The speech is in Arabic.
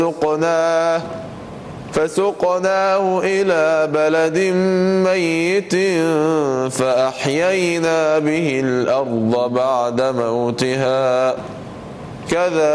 فسقناه إلى بلد ميت فأحيينا به الأرض بعد موتها كذلك